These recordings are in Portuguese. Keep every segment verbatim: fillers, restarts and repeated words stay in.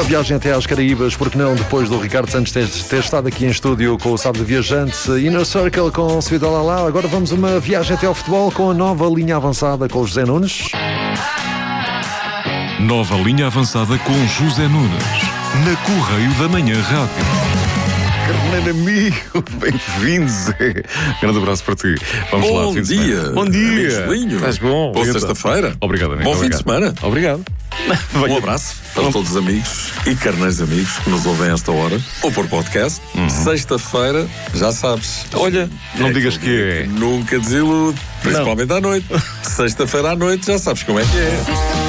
Uma viagem até às Caraíbas, porque não, depois do Ricardo Santos ter, ter estado aqui em estúdio com o Sábado Viajante, Inner Circle com Sweet Olala. Agora vamos a uma viagem até ao futebol com a nova linha avançada com o José Nunes. Nova linha avançada com José Nunes, na Correio da Manhã Rádio. Carneiro amigo, bem-vindos. Grande abraço para ti. Vamos bom lá, fim dia. de semana. Bom dia. Estás bom? Boa sexta-feira. Obrigado, amigo. Bom Obrigado. fim de semana. Obrigado. Um abraço para todos os amigos e carneiros amigos que nos ouvem a esta hora ou por podcast. Uhum. Sexta-feira, já sabes. Olha, não é digas que é. Nunca desilude, principalmente não. À noite. Sexta-feira à noite, já sabes como é que é.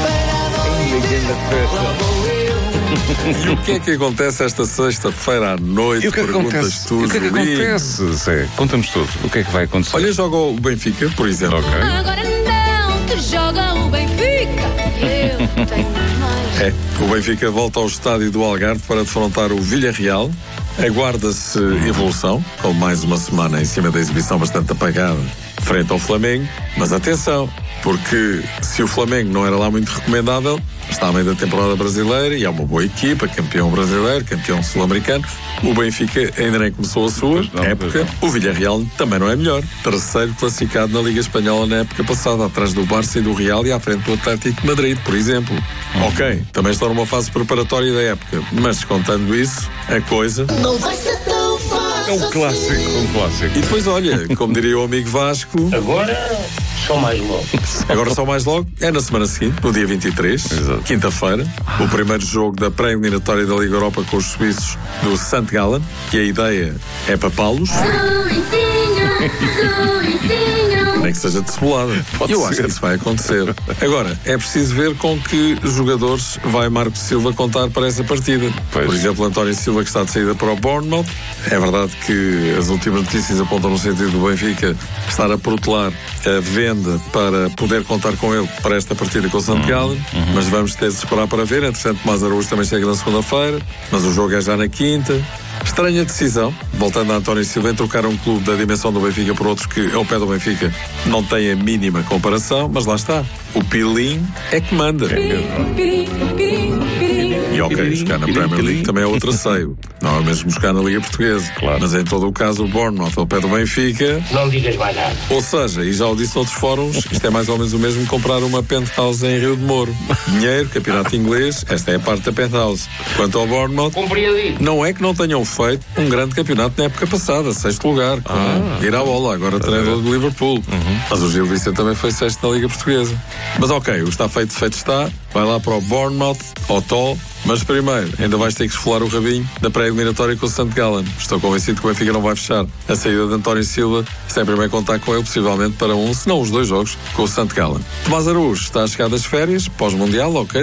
E o que é que acontece esta sexta-feira à noite? E o que é que acontece? Tu, o que é que acontece, Zé? Conta-nos tudo. O que é que vai acontecer? Olha, joga o Benfica, por exemplo. Ok. Agora não, que joga o Benfica. Eu tenho mais. É, o Benfica volta ao estádio do Algarve para defrontar o Villarreal. Aguarda-se evolução, com mais uma semana em cima da exibição bastante apagada frente ao Flamengo. Mas atenção, porque se o Flamengo não era lá muito recomendável, está a meio da temporada brasileira e é uma boa equipa, campeão brasileiro, campeão sul-americano. O Benfica ainda nem começou a sua não, época. O Villarreal também não é melhor. Terceiro classificado na Liga Espanhola na época passada, atrás do Barça e do Real e à frente do Atlético de Madrid, por exemplo. Uhum. Ok, também está numa fase preparatória da época, mas descontando isso, a coisa... Não vai ser tão fácil. É um clássico, um clássico. E depois, olha, como diria o amigo Vasco... Agora... Só mais logo. Agora só mais logo, é na semana seguinte, no dia vinte e três, quinta-feira, o primeiro jogo da pré-eliminatória da Liga Europa com os suíços do Sankt Gallen, que a ideia é papá-los. Nem que seja de cebolada. Eu ser. Acho que isso vai acontecer. Agora, é preciso ver com que jogadores vai Marco Silva contar para essa partida. Pois. Por exemplo, António Silva, que está de saída para o Bournemouth. É verdade que as últimas notícias apontam no sentido do Benfica estar a protelar a venda para poder contar com ele para esta partida com o Sankt Gallen. Uhum. Mas vamos ter de esperar para ver. Entretanto, Tomás Araújo também chega na segunda-feira, mas o jogo é já na quinta. Estranha decisão, voltando a António Silva, em trocar um clube da dimensão do Benfica por outros que, ao pé do Benfica, não têm a mínima comparação, mas lá está. O Pilim é que manda. E ok, jogar na Premier League também é outro receio. Não é mesmo jogar na Liga Portuguesa. Claro. Mas em todo o caso, o Bournemouth ao pé do Benfica... Não digas mais nada. Ou seja, e já o disse noutros fóruns, isto é mais ou menos o mesmo que comprar uma penthouse em Rio de Moro. Dinheiro, campeonato inglês, esta é a parte da penthouse. Quanto ao Bournemouth, não é que não tenham feito um grande campeonato na época passada, sexto lugar, com ah, ir à bola, agora treinador do Liverpool. Uhum. Mas o Gil Vicente também foi sexto na Liga Portuguesa. Mas ok, o está feito, feito está. Vai lá para o Bournemouth, ao Tol. Mas primeiro, ainda vais ter que esfolar o rabinho da pré-eliminatória com o Sankt Gallen. Estou convencido que o Benfica não vai fechar a saída de António Silva, sem primeiro contar com ele, possivelmente para um, se não os dois jogos, com o Sankt Gallen. Tomás Araújo está a chegar das férias, pós-mundial, ok,